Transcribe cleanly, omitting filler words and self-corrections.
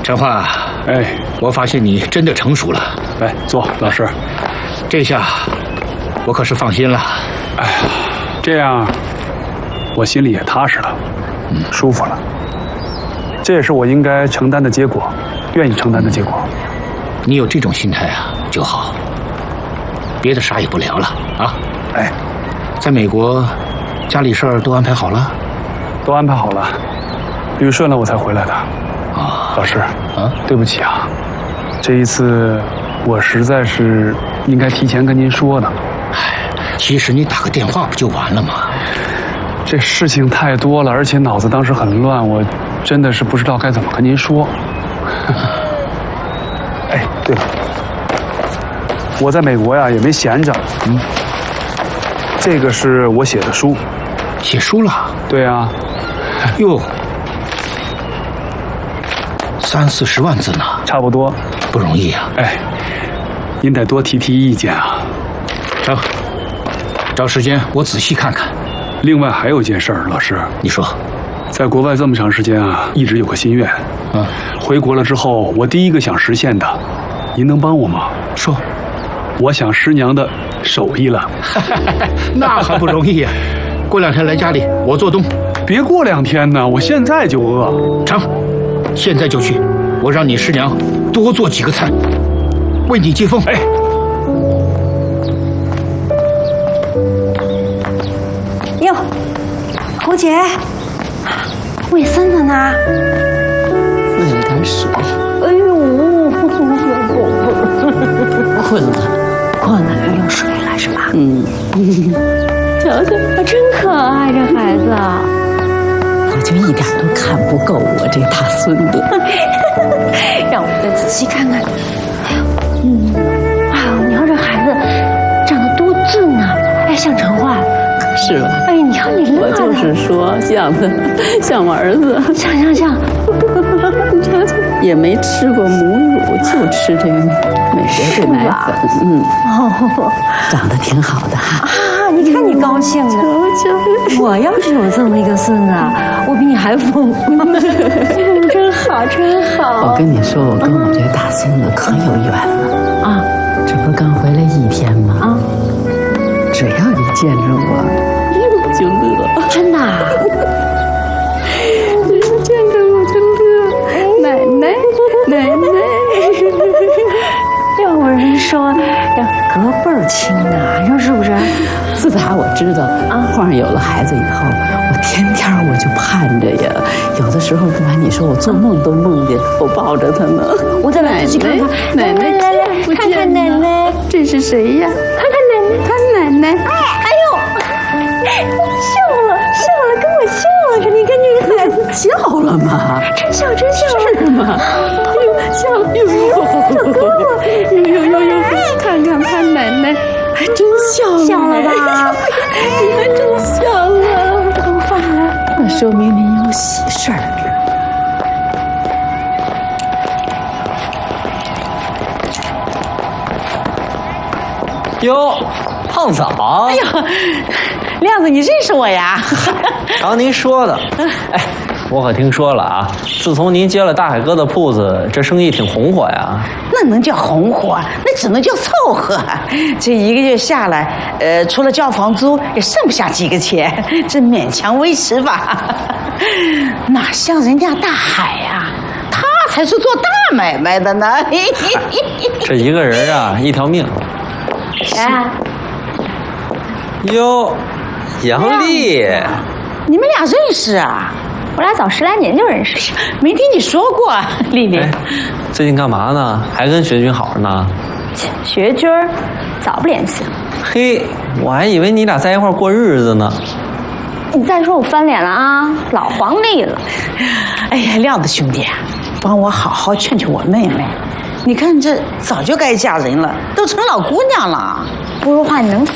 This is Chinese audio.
陈焕， 哎， 我发现你真的成熟了。 来坐，老师。 这下我可是放心了。 哎呀，这样我心里也踏实了，舒服了。这也是我应该承担的结果，愿意承担的结果。 你有这种心态啊就好，别的啥也不聊了啊。 哎， 在美国，家里事儿都安排好了？ 都安排好了，捋顺了我才回来的。 啊， 老师啊， 对不起啊，这一次我实在是应该提前跟您说的。 哎，其实你打个电话不就完了吗？ 这事情太多了，而且脑子当时很乱，我真的是不知道该怎么跟您说。哎，对了，我在美国呀也没闲着。这个是我写的书。 写书了？ 对啊。 哟，30-40万字呢， 差不多。 不容易啊。 哎，您得多提意见啊。 成，找时间我仔细看看。 另外还有一件事儿，老师， 你说， 在国外这么长时间啊，一直有个心愿。回国了之后，我第一个想实现的，您能帮我吗？ 说， 我想师娘的手艺了。 那还不容易啊！过2天来家里，我做东。 别过2天呢，我现在就饿。 成，现在就去。我让你师娘多做几个菜，为你接风。 哎。 哟，胡姐，喂孙子呢？ 喂了点水。 哎呦，小宝贝，困了，用水了是吧？瞧瞧，真可爱，这孩子。 我就一点都看不够我这大孙子。 让我再仔细看看。哎呦，你看这孩子长得多俊啊！哎，像陈焕。 是吧？ 哎，你看你乐的。 我就是说，像他，像我儿子。 像。 你瞧瞧，也没吃过母乳，就吃这个美国的奶粉。长得挺好的哈。 啊，你看你高兴的。瞧，我要是有这么一个孙子，我比你还疯。真好，真好。 我跟你说，我跟我这大孙子可有缘了啊！这不刚回来1天吗？啊，只要一见着我，就乐。 真的啊？ 只要见着我就乐。奶奶。 有人说这隔辈儿亲啊，你说是不是？ 自打我知道晃儿有了孩子以后，我天天我就盼着呀。有的时候不瞒你说，我做梦都梦见我抱着他呢。 我再来仔细看看。 奶奶， 来，看看奶奶。 这是谁呀？ 看看奶奶， 他奶奶。 哎呦，笑了，跟我笑了。说你看这个孩子笑了吗？ 真笑。 是吗？笑了，哟，看看他奶奶，还真笑了。 笑了吧？ 你还真笑了。 给我放下来。 那说明你有喜事儿。 哟，胖嫂！ 哎呀，亮子，你认识我呀？ 瞧您说的，哎，我可听说了啊，自从您接了大海哥的铺子，这生意挺红火呀。 那能叫红火？那只能叫凑合。这1个月下来，除了交房租，也剩不下几个钱，这勉强维持吧。哪像人家大海呀，他才是做大买卖的呢。 这一个人啊，一条命。 哎， 哟，杨丽， 你们俩认识啊？ 我俩早10来年就认识。 没听你说过，丽丽。 最近干嘛呢？还跟学军好着呢？ 学军儿早不联系了。 嘿，我还以为你俩在一块过日子呢。 你再说我翻脸了啊，老黄历了。 哎呀，亮子兄弟啊，帮我好好劝劝我妹妹。你看这早就该嫁人了，都成老姑娘了。 不说话你能死